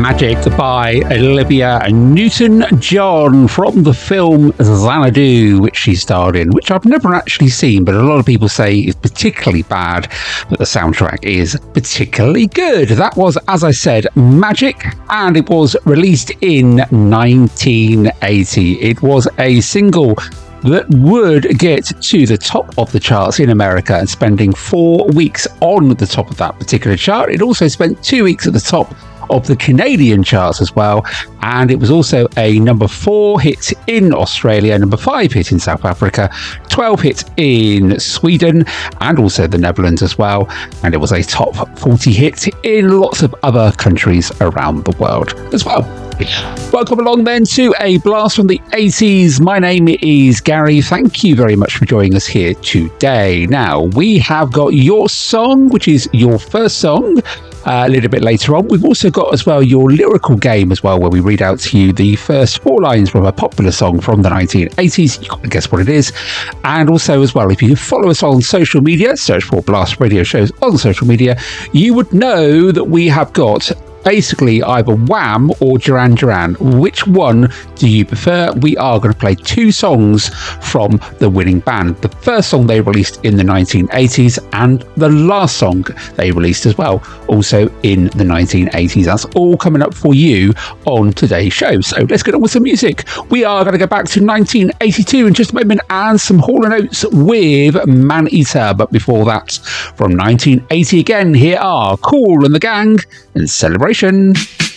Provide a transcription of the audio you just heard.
Magic by Olivia Newton-John from the film Xanadu, which she starred in, which I've never actually seen, but a lot of people say is particularly bad, but the soundtrack is particularly good. That was, as I said, Magic, and it was released in 1980. It was a single that would get to the top of the charts in America and spending 4 weeks on the top of that particular chart. It also spent 2 weeks at the top of the Canadian charts as well, and it was also a number 4 hit in Australia, number 5 hit in South Africa, 12 hit in Sweden and also the Netherlands as well, and it was a top 40 hit in lots of other countries around the world as well. Welcome along then to a blast from the 80s. My name is Gary. Thank you very much for joining us here today. Now, we have got your song, which is your first song, a little bit later on. We've also got as well your lyrical game as well, where we read out to you the first 4 lines from a popular song from the 1980s. You've got to guess what it is. And also as well, if you follow us on social media, search for Blast Radio Shows on social media, you would know that we have got basically either Wham or Duran Duran. Which one do you prefer? We are going to play 2 songs from the winning band. The first song they released in the 1980s and the last song they released as well, also in the 1980s. That's all coming up for you on today's show. So let's get on with some music. We are going to go back to 1982 in just a moment and some Hall & Oates with Man Eater. But before that, from 1980 again, here are Kool and the Gang and Celebration.